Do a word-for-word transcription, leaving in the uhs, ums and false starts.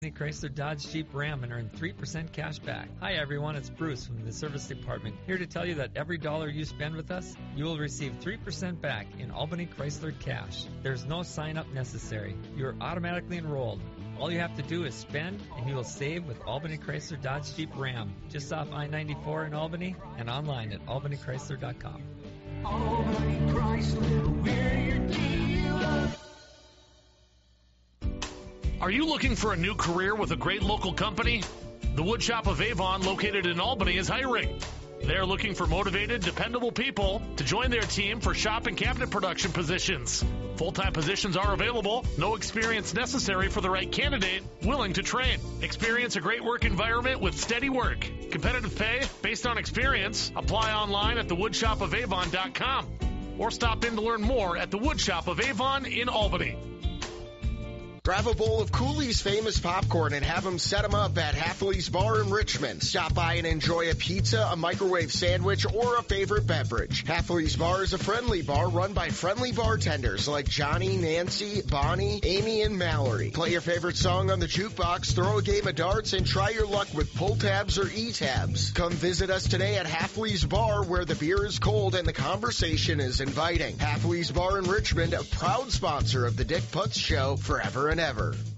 Chrysler Dodge Jeep Ram and earn three percent cash back. Hi everyone, it's Bruce from the Service Department, here to tell you that every dollar you spend with us, you will receive three percent back in Albany Chrysler cash. There's no sign-up necessary. You are automatically enrolled. All you have to do is spend, and you will save with Albany Chrysler Dodge Jeep Ram, just off I ninety-four in Albany, and online at albany chrysler dot com. Albany Chrysler, we're your dealer. Are you looking for a new career with a great local company? The Woodshop of Avon, located in Albany, is hiring. They're looking for motivated, dependable people to join their team for shop and cabinet production positions. Full-time positions are available. No experience necessary for the right candidate, willing to train. Experience a great work environment with steady work. Competitive pay based on experience. Apply online at the woodshop of avon dot com or stop in to learn more at the Woodshop of Avon in Albany. Grab a bowl of Cooley's famous popcorn and have them set them up at Halfley's Bar in Richmond. Stop by and enjoy a pizza, a microwave sandwich, or a favorite beverage. Halfley's Bar is a friendly bar run by friendly bartenders like Johnny, Nancy, Bonnie, Amy, and Mallory. Play your favorite song on the jukebox, throw a game of darts, and try your luck with pull tabs or e-tabs. Come visit us today at Halfley's Bar, where the beer is cold and the conversation is inviting. Halfley's Bar in Richmond, a proud sponsor of the Dick Putz Show forever and ever.